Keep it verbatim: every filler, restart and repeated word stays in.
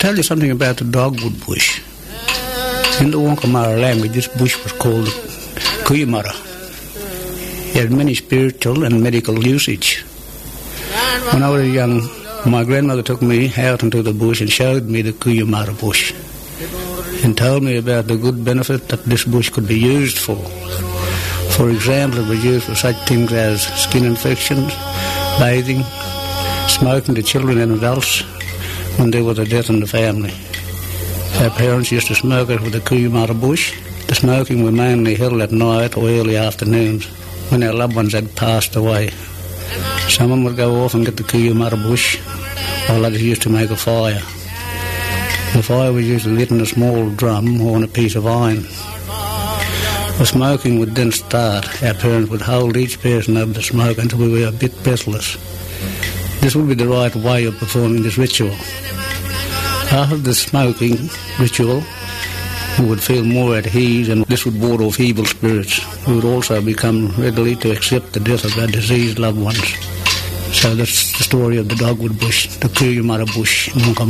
tell you something about the dogwood bush. In the Wankamara language, this bush was called Kuyamara. It had many spiritual and medical usage. When I was young, my grandmother took me out into the bush and showed me the Kuyamara bush and told me about the good benefit that this bush could be used for. For example, it was used for such things as skin infections, bathing, smoking to children and adults when there was a death in the family. Our parents used to smoke it with the Kuyamara bush. The smoking was mainly held at night or early afternoons when our loved ones had passed away. Someone would go off and get the Kuyamara bush while others used to make a fire. The fire was usually lit in a small drum or on a piece of iron. The smoking would then start. Our parents would hold each person over the smoke until we were a bit breathless. This would be the right way of performing this ritual. After the smoking ritual, we would feel more at ease, and this would ward off evil spirits. We would also become ready to accept the death of our diseased loved ones. So that's the story of the dogwood bush, the Kuyamara bush in Wankamara.